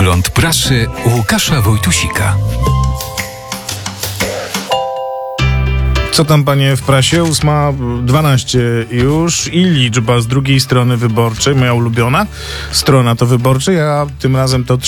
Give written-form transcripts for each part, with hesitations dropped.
Pogląd prasy Łukasza Wojtusika. Co tam, panie, w prasie? 8:12 już i liczba z drugiej strony wyborczej, moja ulubiona strona to wyborczej, a tym razem to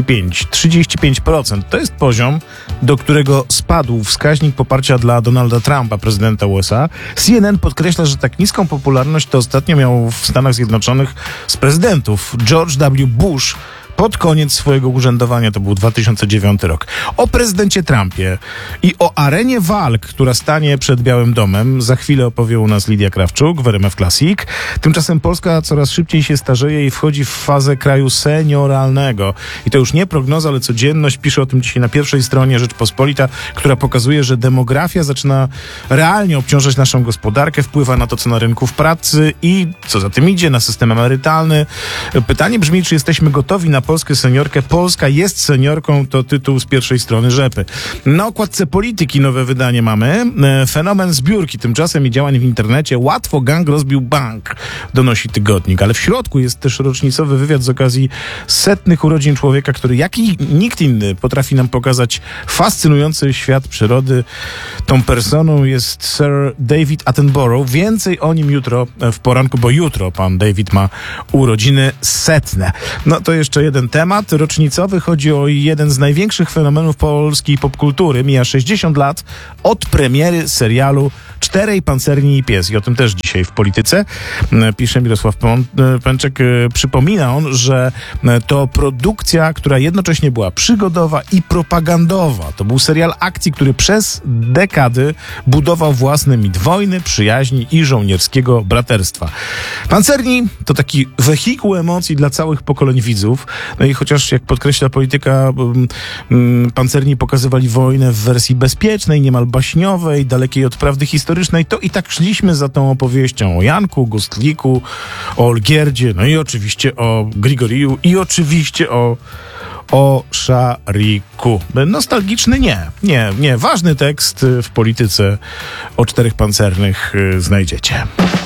35%. To jest poziom, do którego spadł wskaźnik poparcia dla Donalda Trumpa, prezydenta USA. CNN podkreśla, że tak niską popularność to ostatnio miał w Stanach Zjednoczonych z prezydentów George W. Bush pod koniec swojego urzędowania, to był 2009 rok. O prezydencie Trumpie i o arenie walk, która stanie przed Białym Domem, za chwilę opowie u nas Lidia Krawczuk w RMF Classic. Tymczasem Polska coraz szybciej się starzeje i wchodzi w fazę kraju senioralnego. I to już nie prognoza, ale codzienność. Pisze o tym dzisiaj na pierwszej stronie Rzeczpospolita, która pokazuje, że demografia zaczyna realnie obciążać naszą gospodarkę, wpływa na to, co na rynku pracy i co za tym idzie, na system emerytalny. Pytanie brzmi, czy jesteśmy gotowi na Polskę seniorkę. Polska jest seniorką, to tytuł z pierwszej strony Rzepy. Na okładce Polityki nowe wydanie mamy. Fenomen zbiórki tymczasem i działań w internecie. Łatwo gang rozbił bank, donosi tygodnik. Ale w środku jest też rocznicowy wywiad z okazji 100. urodzin człowieka, który jak i nikt inny potrafi nam pokazać fascynujący świat przyrody. Tą personą jest Sir David Attenborough. Więcej o nim jutro w poranku, bo jutro pan David ma urodziny 100. No to jeszcze jeden temat rocznicowy. Chodzi o jeden z największych fenomenów polskiej popkultury. Mija 60 lat od premiery serialu Czterej pancerni i pies. I o tym też dzisiaj w Polityce pisze Mirosław Pęczek. Przypomina on, że to produkcja, która jednocześnie była przygodowa i propagandowa. To był serial akcji, który przez dekady budował własny mit wojny, przyjaźni i żołnierskiego braterstwa. Pancerni to taki wehikuł emocji dla całych pokoleń widzów. No i chociaż, jak podkreśla Polityka, pancerni pokazywali wojnę w wersji bezpiecznej, niemal baśniowej, dalekiej od prawdy historycznej, to i tak szliśmy za tą opowieścią o Janku, Gustliku, o Olgierdzie, no i oczywiście o Grigoriju i oczywiście o Szariku. Nostalgiczny? Nie. Ważny tekst w Polityce o czterech pancernych znajdziecie.